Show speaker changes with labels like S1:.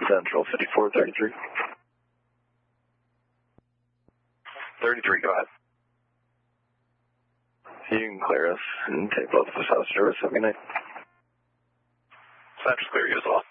S1: Central 5433. 33, go ahead. You can clear us and take both of us out of service. Have a good night. Central's clear you as well.